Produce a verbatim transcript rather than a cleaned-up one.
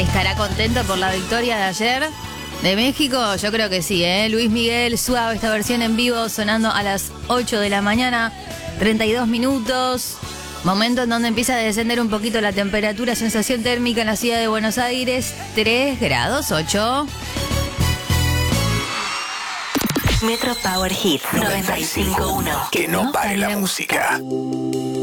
¿Estará contento por la victoria de ayer de México? Yo creo que sí, ¿eh? Luis Miguel, Suave, esta versión en vivo sonando a las ocho de la mañana, treinta y dos minutos. Momento en donde empieza a descender un poquito la temperatura, sensación térmica en la ciudad de Buenos Aires, tres grados ocho. Metro Power Hit noventa y cinco punto uno. Que no pare la música.